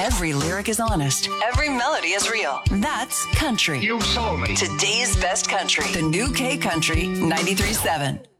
Every lyric is honest. Every melody is real. That's country. You sold me. Today's best country. The new K Country 93.7.